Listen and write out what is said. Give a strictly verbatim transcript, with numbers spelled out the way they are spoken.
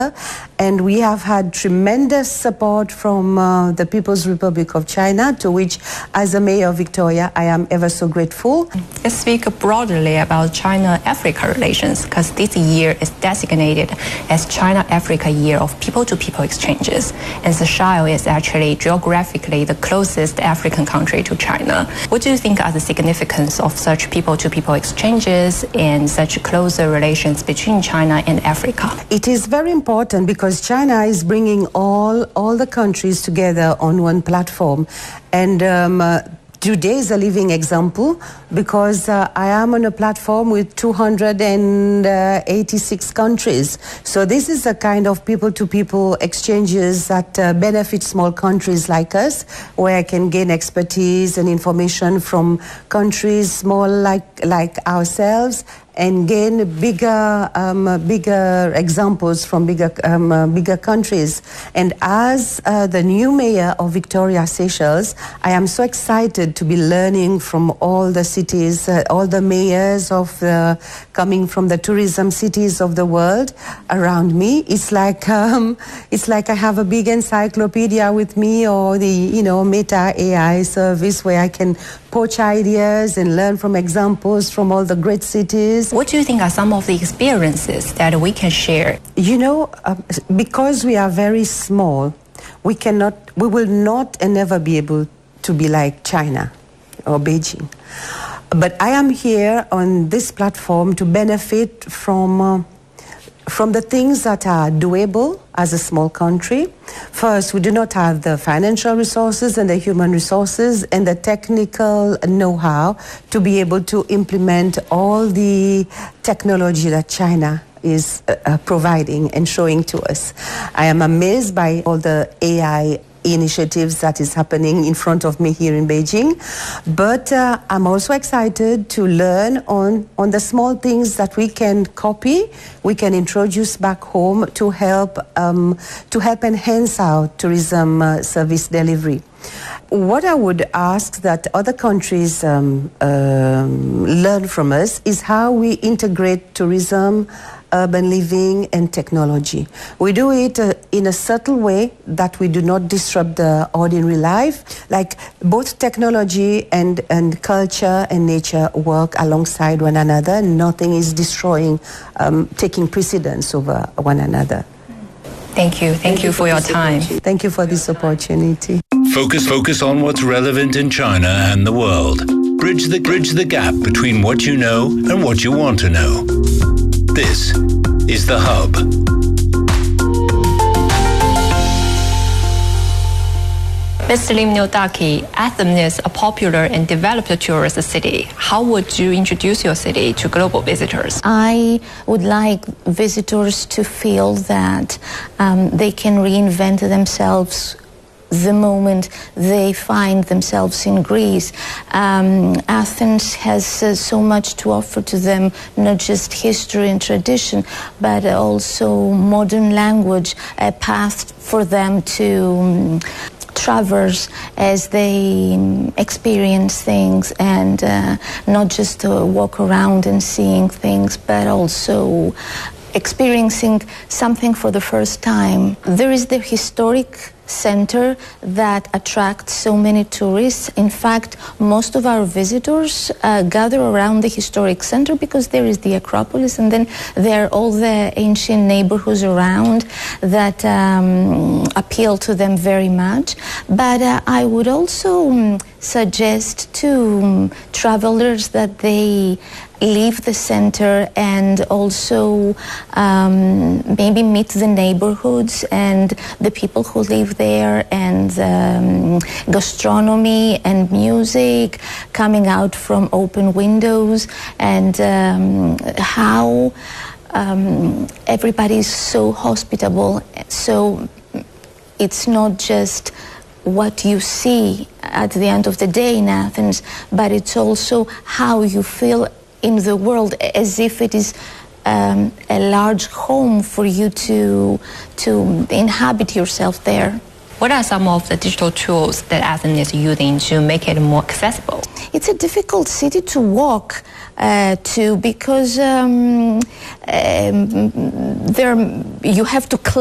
And we have had tremendous support from uh, the People's Republic of China, to which, as a mayor of Victoria, I am ever so grateful. Let's speak broadly about China-Africa relations, because this year is designated as China-Africa Year of People-to-People Exchanges. And Seychelles is actually geographically the closest African country to China. What do you think are the significance of such people-to-people exchanges and such closer relations between China and Africa? It is very important. Important because China is bringing all all the countries together on one platform, and um, uh, today is a living example because uh, I am on a platform with two hundred eighty-six countries. So this is a kind of people-to-people exchanges that uh, benefit small countries like us, where I can gain expertise and information from countries small like like ourselves, and gain bigger, um, bigger examples from bigger, um, uh, bigger countries. And as uh, the new mayor of Victoria, Seychelles, I am so excited to be learning from all the cities, uh, all the mayors of the, coming from the tourism cities of the world around me. It's like um, it's like I have a big encyclopedia with me, or the you know Meta A I service where I can poach ideas and learn from examples from all the great cities. What do you think are some of the experiences that we can share? You know, uh, because we are very small, we cannot, we will not and never be able to be like China or Beijing. But I am here on this platform to benefit from uh, from the things that are doable as a small country. First, we do not have the financial resources and the human resources and the technical know-how to be able to implement all the technology that China is uh, providing and showing to us. I am amazed by all the A I initiatives that is happening in front of me here in Beijing, but uh, I'm also excited to learn on on the small things that we can copy, we can introduce back home to help um, to help enhance our tourism uh, service delivery. What I would ask that other countries um, um, learn from us is how we integrate tourism, urban living, and technology. We do it uh, in a subtle way that we do not disrupt the ordinary life. Like both technology and, and culture and nature work alongside one another. Nothing is destroying, um, taking precedence over one another. Thank you. Thank, Thank you, you for, for your time. Thank you for this opportunity. Focus, focus on what's relevant in China and the world. Bridge the, bridge the gap between what you know and what you want to know. This is The Hub. Mister Lim Nyo Taki, Athens is a popular and developed tourist city. How would you introduce your city to global visitors? I would like visitors to feel that um, they can reinvent themselves the moment they find themselves in Greece. Um, Athens has uh, so much to offer to them, not just history and tradition, but also modern language, a path for them to um, traverse as they um, experience things, and uh, not just uh, walk around and seeing things, but also experiencing something for the first time. There is the historic center that attracts so many tourists. In fact, most of our visitors uh, gather around the historic center because there is the Acropolis, and then there are all the ancient neighborhoods around that um, appeal to them very much. But uh, I would also um, suggest to um, travelers that they leave the center and also um, maybe meet the neighborhoods and the people who live there, and um, gastronomy and music coming out from open windows, and um, how um, everybody is so hospitable. So it's not just what you see at the end of the day in Athens, but it's also how you feel in the world, as if it is um, a large home for you to to inhabit yourself there. What are some of the digital tools that Athens is using to make it more accessible? It's a difficult city to walk uh, to because um, um, there you have to